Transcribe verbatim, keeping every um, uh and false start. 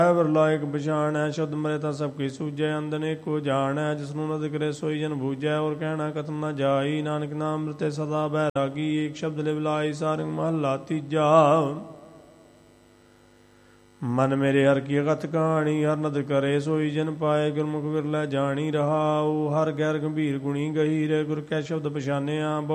ਵਰਲਾਇਕ ਪਛਾਣੈ ਸ਼ਬਦ ਮਰੇ ਤਾਂ ਸਭ ਕੀ ਸੂਝੈ ਅੰਦਨ ਏਕੋ ਜਾਣੈ ਜਿਸਨੂੰ ਨਦ ਕਰੇ ਸੋਈ ਜਨ ਬੂਝੈ ਔਰ ਕਹਿਣਾ ਕਥਨ ਨ ਜਾਈ ਨਾਨਕ ਨਾਮ ਰਤੇ ਸਦਾ ਬੈਰਾਗੀ ਏਕ ਸ਼ਬਦ ਲਿਵ ਲਾਈ ਸਾਰੰਗ ਮਹੱਲਾ ਤੀਜਾ। ਮਨ ਮੇਰੇ ਹਰ ਕੀ ਅਗਤ ਕਹਾਣੀ ਹਰ ਨਦ ਕਰੇ ਸੋਈ ਜਨ ਪਾਏ ਗੁਰਮੁਖ ਵਿਰਲੇ ਜਾਣੀ ਰਹਾਉ ਹਰ ਗੈਰ ਗੰਭੀਰ ਗੁਣੀ ਗਹੀਰ ਗੁਰ ਕੈ ਸ਼ਬਦ ਪਛਾਨਿਆ